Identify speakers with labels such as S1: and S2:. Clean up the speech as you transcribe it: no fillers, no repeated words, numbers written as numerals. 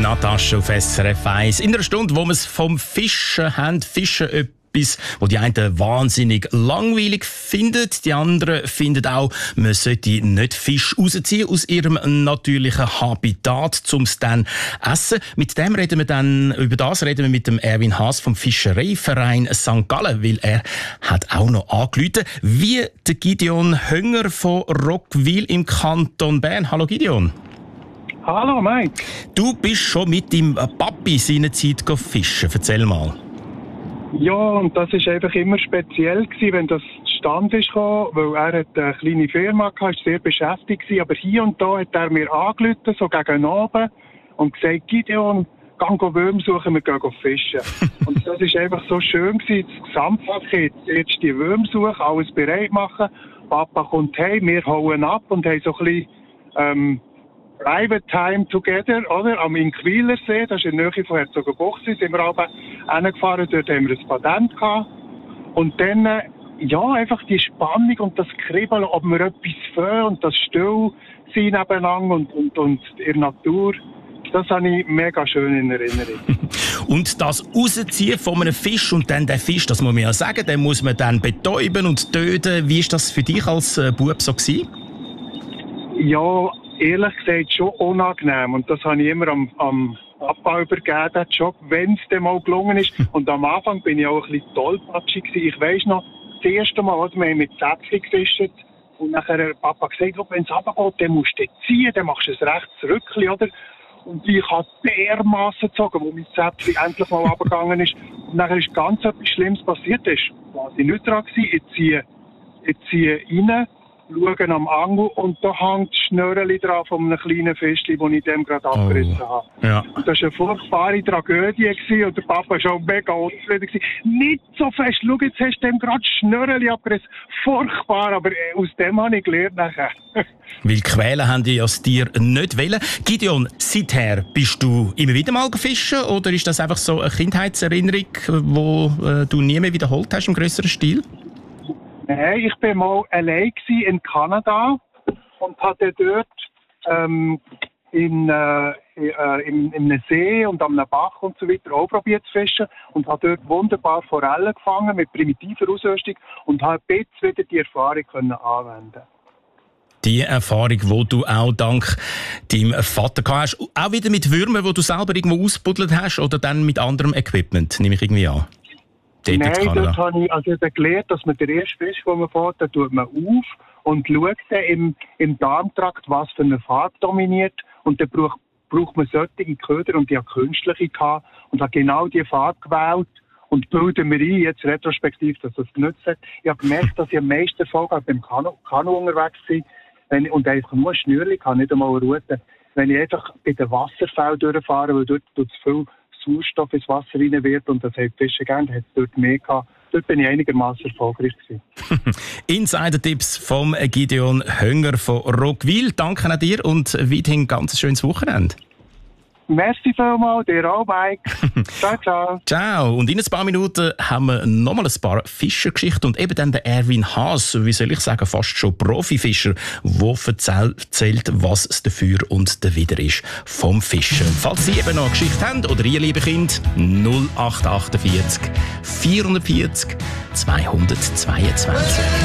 S1: Natascha auf SRF 1. In einer Stunde, wo wir es vom Fischen haben. Fischen etwas, wo die einen wahnsinnig langweilig finden. Die anderen finden auch, man sollte nicht Fisch rausziehen aus ihrem natürlichen Habitat, um es dann essen. Über das reden wir mit dem Erwin Haas vom Fischereiverein St. Gallen, weil er hat auch noch angerufen, wie der Gideon Hönger von Roggwil im Kanton Bern. Hallo Gideon.
S2: Hallo Mike.
S1: Du bist schon mit deinem Papi seinerzeit fischen. Erzähl mal.
S2: Ja, und das war einfach immer speziell gewesen, wenn das zustande ist gekommen, weil er hat eine kleine Firma hatte, war sehr beschäftigt gewesen, aber hier und da hat er mir angerufen, so gegen Abend, und gesagt, Gideon, geh Würmer suchen, wir gehen fischen. Und das war einfach so schön gewesen, das Gesamtpaket, jetzt die Würmer suchen, alles bereit machen, Papa kommt heim, wir hauen ab und haben so ein bisschen, Private Time Together, oder? Am Inquilersee, das ist in der Nähe von Herzogenbuchsee, sind wir aber hingefahren, dort haben wir ein Patent gehabt. Und dann, einfach die Spannung und das Kribbeln, ob wir etwas fangen und das Stillsein nebeneinander und in der Natur, das habe ich mega schön in Erinnerung.
S1: Und das Rausziehen von einem Fisch und dann den Fisch, das muss man ja sagen, den muss man dann betäuben und töten. Wie war das für dich als Bub so gewesen?
S2: Ja, ehrlich gesagt schon unangenehm. Und das habe ich immer am Papa übergeben, den Job, wenn es dann mal gelungen ist. Und am Anfang bin ich auch ein bisschen tollpatschig gewesen. Ich weiss noch, das erste Mal, wir haben mit Zäpfchen gefischt. Und nachher hat Papa gesagt, wenn es runtergeht, dann musst du ziehen, dann machst du ein rechtes Rückchen, oder? Und ich habe dermassen gezogen, wo mein Zäpfchen endlich mal runtergegangen ist. Und nachher ist ganz etwas Schlimmes passiert. Das war ich nicht dran gewesen. Ich ziehe rein, schauen am Angel und da hängt das Schnürreli dran von einem kleinen Fischchen, das ich dem gerade abgerissen habe.
S1: Ja.
S2: Und das war eine furchtbare Tragödie gewesen, und der Papa war schon mega unzufrieden gewesen. Nicht so fest, schau, jetzt hast du dem gerade das Schnürreli abgerissen. Furchtbar, aber aus dem habe ich gelernt nachher.
S1: Weil quälen haben die das Tier nicht wollen. Gideon, seither bist du immer wieder mal gefischen oder ist das einfach so eine Kindheitserinnerung, die du nie mehr wiederholt hast im grösseren Stil?
S2: Nein, ich war mal allein in Kanada und hatte dort in einem See und am Bach und so weiter auch probiert zu fischen und habe dort wunderbar Forellen gefangen mit primitiver Ausrüstung und habe jetzt wieder die Erfahrung anwenden.
S1: Die Erfahrung, die du auch dank deinem Vater gehabt hast, auch wieder mit Würmern, die du selber irgendwo ausgebuddelt hast oder dann mit anderem Equipment, nehme ich irgendwie an?
S2: Nein, dort habe ich gelernt, dass man den ersten Fisch, den man fährt, den tut man auf und schaut dann im Darmtrakt, was für eine Farbe dominiert. Und dann braucht man solche Köder und die habe künstliche gehabt und habe genau die Farbe gewählt und bilden mir ein, jetzt retrospektiv, dass das genützt hat. Ich habe gemerkt, dass ich am meisten Erfolg beim Kanu unterwegs bin und einfach nur ein Schnürchen kann, nicht einmal eine Route. Wenn ich einfach bei den Wasserfällen durchfahre, weil dort tut es viel Sauerstoff ins Wasser rein wird und das hat Fische gegeben, hat es dort mehr gehabt. Dort bin ich einigermaßen erfolgreich gewesen.
S1: Insider-Tipps vom Gideon Hönger von Roggwil. Danke an dir und weiterhin ein ganz schönes Wochenende.
S2: Merci vielmals, dir auch, Mike. Ciao, ciao.
S1: Ciao. Und in ein paar Minuten haben wir nochmal ein paar Fischergeschichten und eben dann der Erwin Haas, wie soll ich sagen, fast schon Profifischer, der erzählt, was es dafür und dawider ist vom Fischen. Falls Sie eben noch eine Geschichte haben oder ihr, liebe Kind, 0848 440 222.